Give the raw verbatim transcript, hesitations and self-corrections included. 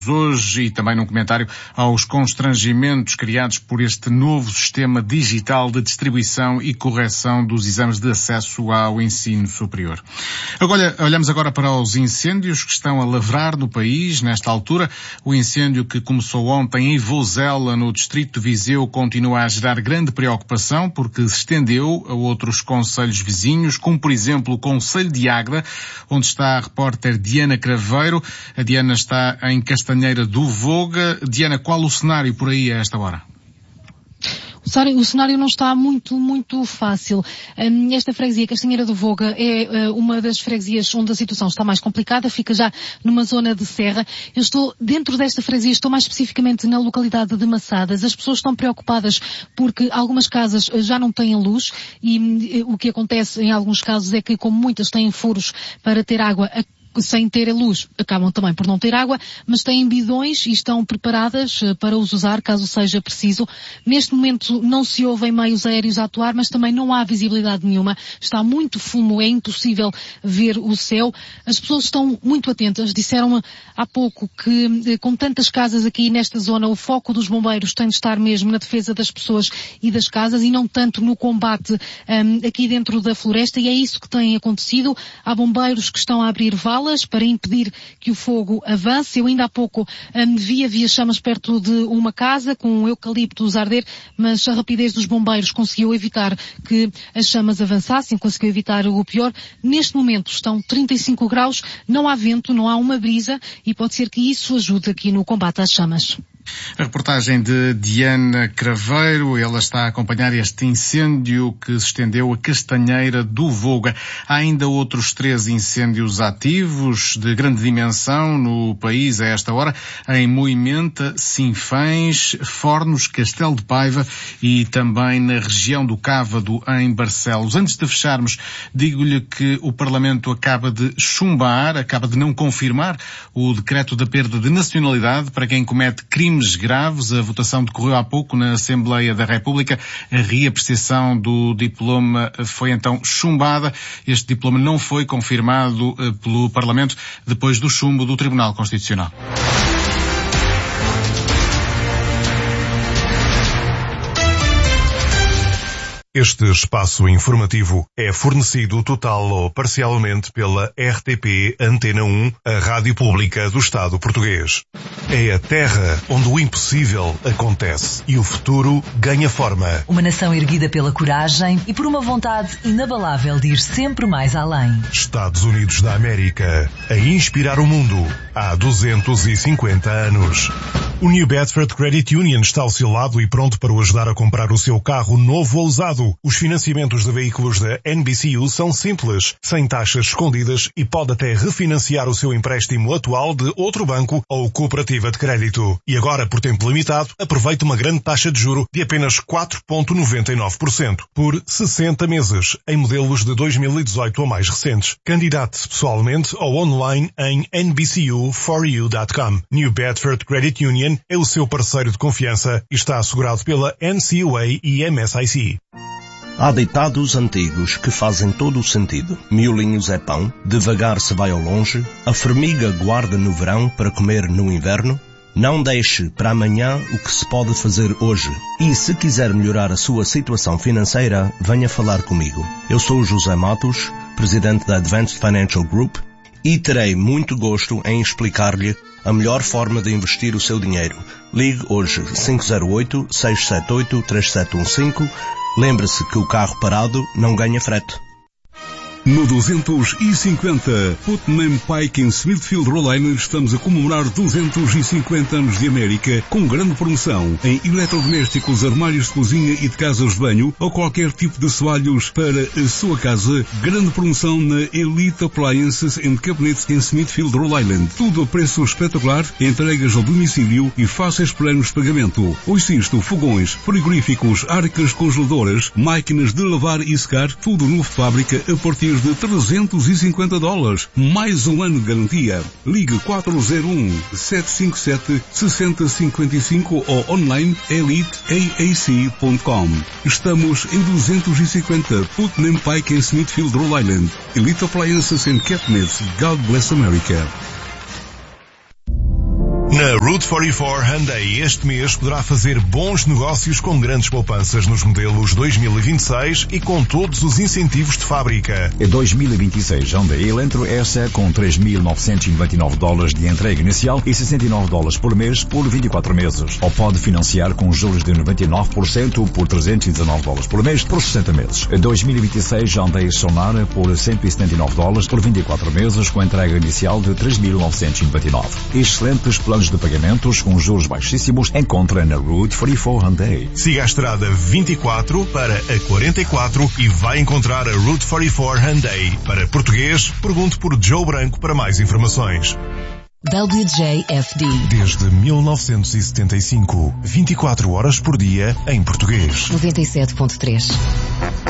hoje e também num comentário aos constrangimentos criados por este novo sistema digital de distribuição e correção dos exames de acesso ao ensino superior. Agora, olhamos agora para os incêndios que estão a lavrar no país nesta altura. O incêndio que começou ontem em Vozela, no distrito de Viseu, continua a gerar grande preocupação porque se estendeu a outros concelhos vizinhos, como por exemplo o Concelho de Águeda, onde está a repórter Diana Craveiro. A Diana está em Castanheira do Voga. Diana, qual o cenário por aí a esta hora? O cenário não está muito, muito fácil. Esta freguesia, Castanheira do Voga, é uma das freguesias onde a situação está mais complicada, fica já numa zona de serra. Eu estou dentro desta freguesia, estou mais especificamente na localidade de Massadas. As pessoas estão preocupadas porque algumas casas já não têm luz e o que acontece em alguns casos é que, como muitas têm furos para ter água, sem ter a luz, acabam também por não ter água, mas têm bidões e estão preparadas para os usar caso seja preciso. Neste momento não se ouvem meios aéreos a atuar, mas também não há visibilidade nenhuma. Está muito fumo, é impossível ver o céu. As pessoas estão muito atentas. Disseram-me há pouco que, com tantas casas aqui nesta zona, o foco dos bombeiros tem de estar mesmo na defesa das pessoas e das casas e não tanto no combate um, aqui dentro da floresta, e é isso que tem acontecido. Há bombeiros que estão a abrir valas para impedir que o fogo avance. Eu ainda há pouco um, vi, havia chamas perto de uma casa com eucaliptos a arder, mas a rapidez dos bombeiros conseguiu evitar que as chamas avançassem, conseguiu evitar o pior. Neste momento estão trinta e cinco graus, não há vento, não há uma brisa e pode ser que isso ajude aqui no combate às chamas. A reportagem de Diana Craveiro, ela está a acompanhar este incêndio que se estendeu a Castanheira do Voga. Há ainda outros três incêndios ativos de grande dimensão no país a esta hora, em Moimenta, Sinfãs, Fornos, Castelo de Paiva e também na região do Cávado, em Barcelos. Antes de fecharmos, digo-lhe que o Parlamento acaba de chumbar, acaba de não confirmar o decreto da perda de nacionalidade para quem comete crimes graves. A votação decorreu há pouco na Assembleia da República. A reapreciação do diploma foi então chumbada. Este diploma não foi confirmado pelo Parlamento depois do chumbo do Tribunal Constitucional. Este espaço informativo é fornecido total ou parcialmente pela R T P Antena um, a rádio pública do Estado português. É a terra onde o impossível acontece e o futuro ganha forma. Uma nação erguida pela coragem e por uma vontade inabalável de ir sempre mais além. Estados Unidos da América, a inspirar o mundo há duzentos e cinquenta anos. O New Bedford Credit Union está ao seu lado e pronto para o ajudar a comprar o seu carro novo ou usado. Os financiamentos de veículos da N B C U são simples, sem taxas escondidas e pode até refinanciar o seu empréstimo atual de outro banco ou cooperativa de crédito. E agora, por tempo limitado, aproveite uma grande taxa de juro de apenas quatro vírgula noventa e nove por cento por sessenta meses, em modelos de dois mil e dezoito ou mais recentes. Candidate-se pessoalmente ou online em N B C U for you ponto com. New Bedford Credit Union é o seu parceiro de confiança e está assegurado pela N C U A e M S I C. Há ditados antigos que fazem todo o sentido. Miolinhos é pão, devagar se vai ao longe, a formiga guarda no verão para comer no inverno. Não deixe para amanhã o que se pode fazer hoje. E se quiser melhorar a sua situação financeira, venha falar comigo. Eu sou José Matos, presidente da Advanced Financial Group, e terei muito gosto em explicar-lhe a melhor forma de investir o seu dinheiro. Ligue hoje cinco zero oito, seis sete oito, três sete um cinco. Lembre-se que o carro parado não ganha frete. No duzentos e cinquenta Putnam Pike em Smithfield, Rhode Island, estamos a comemorar duzentos e cinquenta anos de América com grande promoção em eletrodomésticos, armários de cozinha e de casas de banho ou qualquer tipo de soalhos para a sua casa. Grande promoção na Elite Appliances and Cabinets em Smithfield, Rhode Island. Tudo a preço espetacular, entregas ao domicílio e fáceis planos de pagamento. Ouça isto: fogões, frigoríficos, arcas congeladoras, máquinas de lavar e secar, tudo novo de fábrica a partir de trezentos e cinquenta dólares. Mais um ano de garantia. Ligue quatro zero um, sete cinco sete, seis zero cinco cinco ou online elite a a c ponto com. Estamos em duzentos e cinquenta Putnam Pike em Smithfield, Rhode Island. Elite Appliances and Cabinets. God bless America. Na Route quarenta e quatro Hyundai este mês poderá fazer bons negócios com grandes poupanças nos modelos dois mil e vinte e seis e com todos os incentivos de fábrica. Em dois mil e vinte e seis, Hyundai Elantra essa com três mil novecentos e noventa e nove dólares de entrega inicial e sessenta e nove dólares por mês por vinte e quatro meses. Ou pode financiar com juros de noventa e nove por cento por trezentos e dezenove dólares por mês por sessenta meses. Em dois mil e vinte e seis, Hyundai Sonara por cento e setenta e nove dólares por vinte e quatro meses com entrega inicial de três mil novecentos e noventa e nove. Excelentes planos de pagamentos com juros baixíssimos encontra na Route quarenta e quatro Hyundai. Siga a estrada vinte e quatro para a quarenta e quatro e vai encontrar a Route quarenta e quatro Hyundai. Para português, pergunte por Joe Branco para mais informações. W J F D. Desde mil novecentos e setenta e cinco, vinte e quatro horas por dia em português. noventa e sete ponto três.